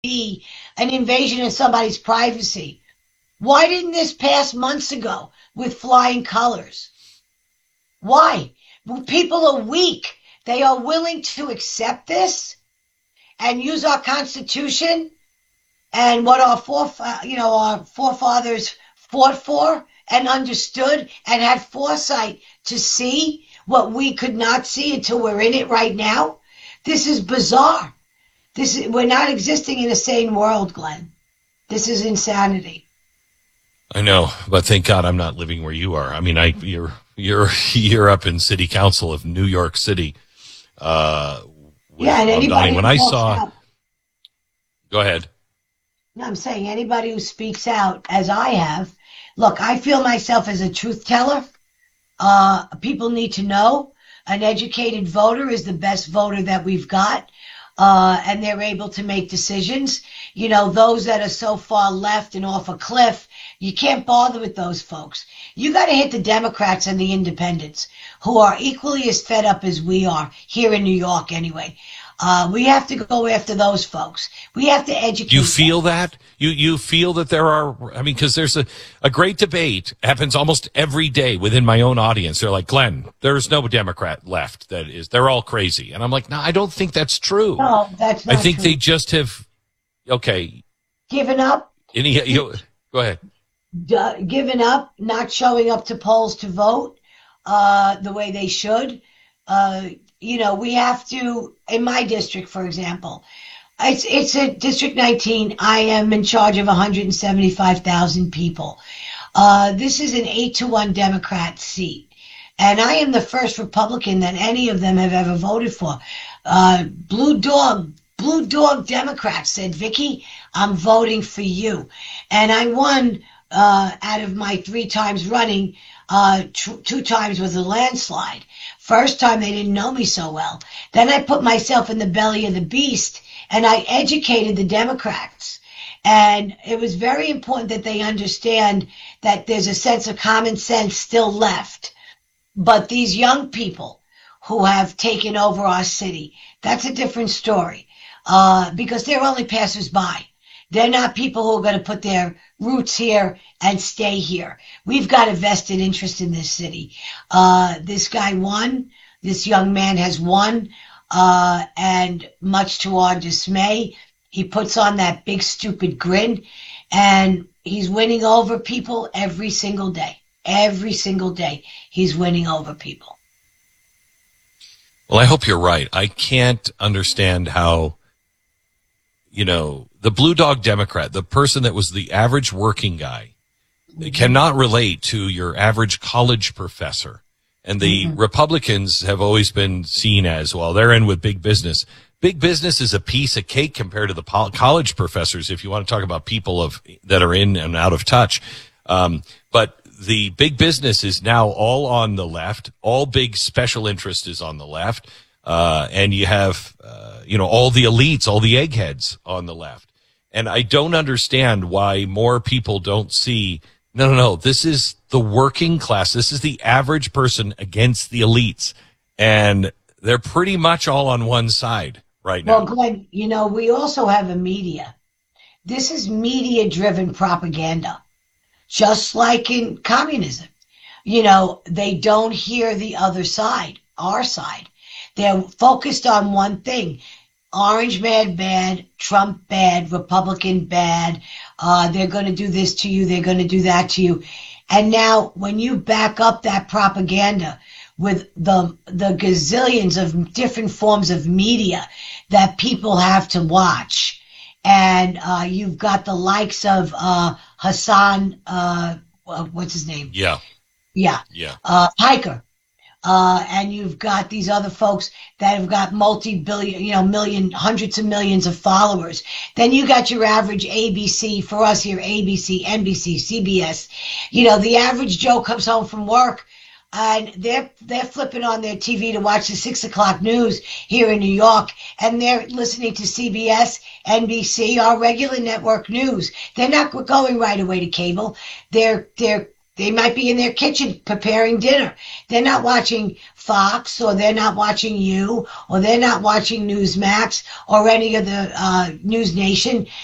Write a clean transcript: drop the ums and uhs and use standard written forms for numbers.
be an invasion of somebody's privacy. Why didn't this pass months ago with flying colors? Why? Well, people are weak. They are willing to accept this and use our Constitution and what our forefathers fought for and understood and had foresight to see what we could not see until we're in it right now. This is bizarre. We're not existing in a sane world, Glenn. This is insanity. I know, but thank God I'm not living where you are. I mean, you're up in City Council of New York City. And anybody when I saw, go ahead. No, I'm saying anybody who speaks out, as I have. Look, I feel myself as a truth teller. People need to know an educated voter is the best voter that we've got. And they're able to make decisions. You know, those that are so far left and off a cliff, you can't bother with those folks. You got to hit the Democrats and the independents, who are equally as fed up as we are here in New York anyway. We have to go after those folks. We have to educate. You feel that? You feel that there are, I mean, because there's a great debate happens almost every day within my own audience. They're like, Glenn, there's no Democrat left they're all crazy. And I'm like, no, I don't think that's true. No, that's not I think true. they just have, okay. Given up. Go ahead. Given up, not showing up to polls to vote the way they should. We have to, in my district, for example, it's a District 19. I am in charge of 175,000 people. This is an 8-1 Democrat seat. And I am the first Republican that any of them have ever voted for. Blue Dog Democrats said, Vicky, I'm voting for you. And I won out of my 3 times running. 2 times was a landslide. First time they didn't know me so well. Then I put myself in the belly of the beast and I educated the Democrats. And it was very important that they understand that there's a sense of common sense still left. But these young people who have taken over our city, that's a different story. Because they're only passersby. They're not people who are going to put their roots here and stay here. We've got a vested interest in this city. This guy won. This young man has won. And much to our dismay, he puts on that big stupid grin and he's winning over people every single day. Every single day he's winning over people. Well, I hope you're right. I can't understand how, the Blue Dog Democrat, the person that was the average working guy, they cannot relate to your average college professor. And the Republicans have always been seen as, well, they're in with big business. Big business is a piece of cake compared to the college professors, if you want to talk about people that are in and out of touch. But the big business is now all on the left. All big special interest is on the left. And you have, all the elites, all the eggheads on the left. And I don't understand why more people don't see, no, this is the working class. This is the average person against the elites. And they're pretty much all on one side right now. Well, Glenn, we also have a media. This is media-driven propaganda, just like in communism. They don't hear the other side, our side. They're focused on one thing. Orange man bad, Trump bad, Republican bad. They're going to do this to you. They're going to do that to you. And now when you back up that propaganda with the gazillions of different forms of media that people have to watch, and you've got the likes of Hassan, what's his name? Yeah. Hiker. And you've got these other folks that have got multi-billion, hundreds of millions of followers. Then you got your average ABC, for us here, ABC, NBC, CBS. The average Joe comes home from work and they're flipping on their TV to watch the 6 o'clock news here in New York, and they're listening to CBS, NBC, our regular network news. They're not going right away to cable. They're They might be in their kitchen preparing dinner. They're not watching Fox, or they're not watching you, or they're not watching Newsmax or any of the News Nation.